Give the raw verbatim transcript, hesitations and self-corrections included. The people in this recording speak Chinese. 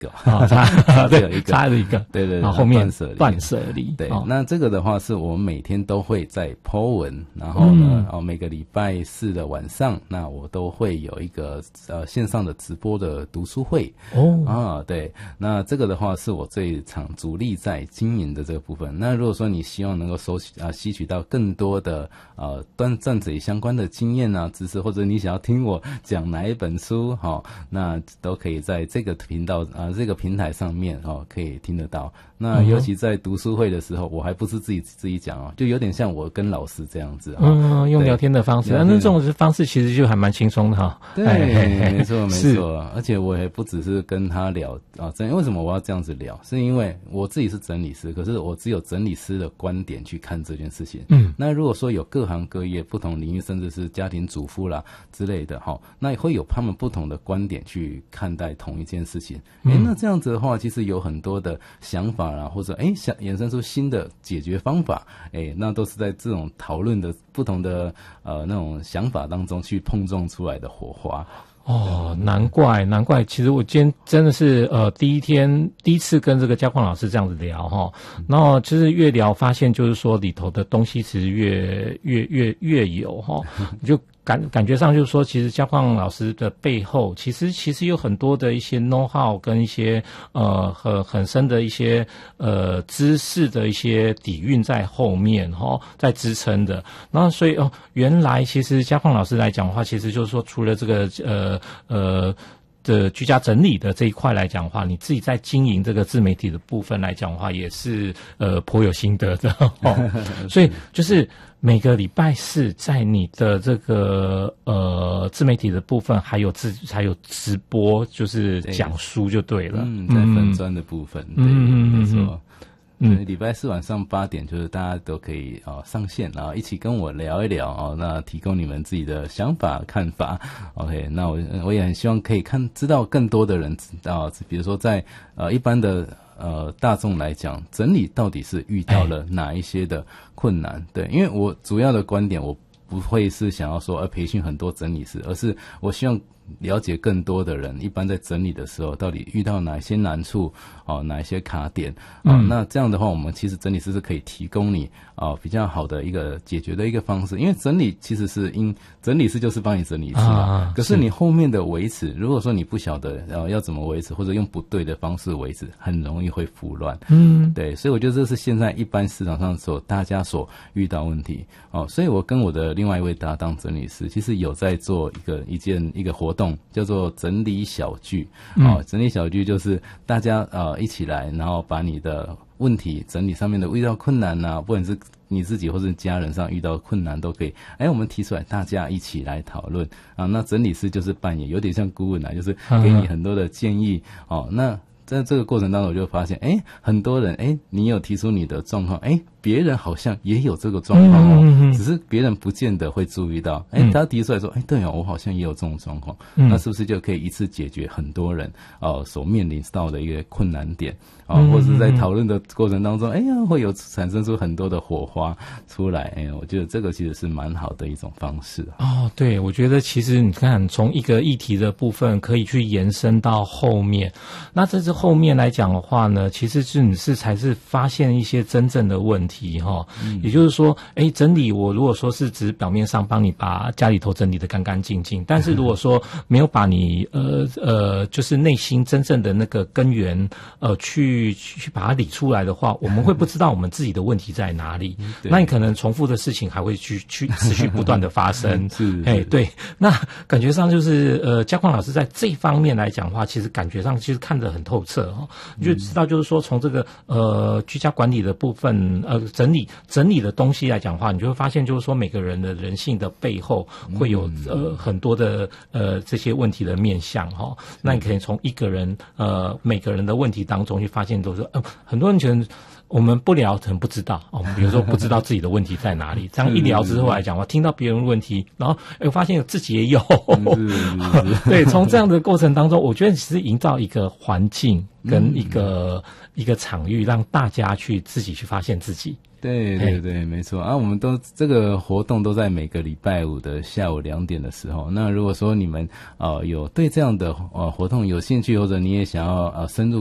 个， 哦、差只有一个， 差了一个， 对对对， 然后后面断舍离， 断舍离， 对、 哦， 那这个的话是我们每天都会在 po 文，然后呢， 嗯、 哦，每个礼拜四的晚上，那我都会有一个呃线上的直播的读书会， 哦， 啊，对，那这个的话是我最常主力在经营的这个部分。那如果说你希望能够收取啊吸取到更多的呃断断舍离相关的经验啊知识，或者你想要听我讲哪一本书，哈、哦，那都可以在这个频道啊、呃、这个平台上面哦可以听得到。那尤其在读书会的时候，我还不是自己自己讲哦，就有点像我跟老师这样子， 嗯，用聊天的方式，那那这种方式其实就还蛮轻松的哈。 对，没错没错，而且我也不只是跟他聊啊，真为什么我要这样子聊？是因为我自己是整理师，可是我只有整理师的观点去看这件事情。嗯，那如果说有各行各业不同领域，甚至是家庭主妇啦之类的哈，那也会有他们不同的观点去看待同一件事情。哎、嗯，那这样子的话，其实有很多的想法啦，或者哎想衍生出新的解决方法，哎，那都是在这种讨论的不同的呃那种想法当中去碰撞出来的火花。 哦，难怪难怪，其实我今天真的是呃第一天第一次跟这个嘉矿老师这样子聊哈，然后其实越聊发现就是说里头的东西其实越越越越有哈，你就感感觉上就是说，其实嘉矿老师的背后，其实其实有很多的一些 know how 跟一些呃很很深的一些呃知识的一些底蕴在后面哈、哦，在支撑的。然后所以哦，原来其实嘉矿老师来讲的话，其实就是说，除了这个呃呃。的居家整理的这一块来讲的话，你自己在经营这个自媒体的部分来讲的话，也是呃颇有心得的哦。所以就是每个礼拜四在你的这个呃自媒体的部分，还有自还有直播，就是讲书就对了。 嗯，在粉专的部分，嗯、对， 嗯没错。嗯，礼拜四晚上八点，就是大家都可以哦上线，然后一起跟我聊一聊哦，那提供你们自己的想法看法。OK， 那我我也很希望可以看知道更多的人知道，比如说在呃一般的呃大众来讲，整理到底是遇到了哪一些的困难？对，因为我主要的观点我不会是想要说呃培训很多整理师，而是我希望了解更多的人，一般在整理的时候到底遇到哪些难处，哦，哪一些卡点，哦、嗯，那这样的话，我们其实整理师是可以提供你哦比较好的一个解决的一个方式，因为整理其实是因整理师就是帮你整理一次嘛，啊、可是你后面的维持，如果说你不晓得呃要怎么维持，或者用不对的方式维持，很容易会腐乱，嗯，对，所以我觉得这是现在一般市场上所大家所遇到问题哦，所以我跟我的另外一位搭档整理师，其实有在做一个一件一个活动。叫做整理小聚，哦，嗯、整理小聚就是大家呃一起来，然后把你的问题整理上面的遇到困难啊，不管是你自己或是家人上遇到困难都可以，哎，我们提出来，大家一起来讨论啊。那整理师就是扮演有点像顾问啊，就是给你很多的建议哦。那在这个过程当中，我就发现，哎，很多人，哎，你有提出你的状况，哎。别人好像也有这个状况哦，嗯嗯嗯，只是别人不见得会注意到。哎，他提出来说，哎，对哦，我好像也有这种状况，嗯，那是不是就可以一次解决很多人呃所面临到的一个困难点啊？呃嗯嗯嗯，或者是在讨论的过程当中，哎呀，会有产生出很多的火花出来。哎，我觉得这个其实是蛮好的一种方式。 哦，对，我觉得其实你看，从一个议题的部分可以去延伸到后面，那在这后面来讲的话呢，其实是你是才是发现一些真正的问题。题哈，也就是说，哎，整理我如果说是只表面上帮你把家里头整理得干干净净，但是如果说没有把你呃呃，就是内心真正的那个根源呃去去把它理出来的话，我们会不知道我们自己的问题在哪里。那你可能重复的事情还会去去持续不断的发生。是，哎，对，那感觉上就是呃，嘉矿老师在这方面来讲的话，其实感觉上其实看得很透彻哈，你就知道就是说从这个呃居家管理的部分呃。整理整理的东西来讲的话，你就会发现，就是说每个人的人性的背后会有呃很多的呃这些问题的面向哈、哦。那你可以从一个人呃每个人的问题当中去发现，都是呃很多人觉得我们不聊可能不知道哦，比如说不知道自己的问题在哪里，这样一聊之后来讲，我听到别人的问题，然后哎我发现自己也有，对，从这样的过程当中，我觉得其实营造一个环境跟一个、嗯、一个场域，让大家去自己去发现自己。 对对对，没错啊，我们都这个活动都在每个礼拜五的下午两点的时候。那如果说你们呃有对这样的呃活动有兴趣，或者你也想要呃深入